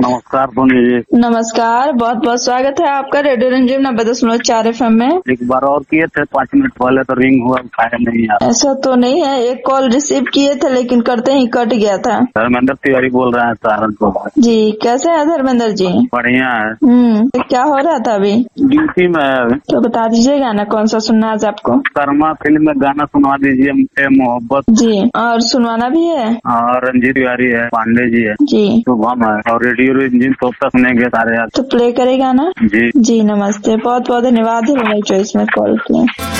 नमस्कार सोनी जी। नमस्कार, बहुत बहुत स्वागत है आपका रेडियो रंजीम 90.4 FM में। एक बार और किए थे 5 मिनट पहले तो रिंग हुआ, उठाया नहीं यार। ऐसा तो नहीं है, एक कॉल रिसीव किए थे लेकिन करते ही कट गया था। धर्मेंद्र तिवारी बोल रहे हैं सहारनपुर। जी, कैसे हैं धर्मेंद्र जी? बढ़िया है। क्या हो रहा था अभी? ड्यूटी में है। तो बता दीजिएगा ना कौन सा सुनना है आज आपको? कर्मा फिल्म में गाना सुनवा दीजिए, मुझे मोहब्बत। जी, और सुनवाना भी है? और रंजीत तिवारी है, पांडे जी है, जी, शुभम है और रेडियो रंजीम तो सुनेंगे सारे यार। तो प्ले करेगा ना? जी जी, नमस्ते, बहुत बहुत धन्यवाद है मेरी चॉइस में कॉल किया।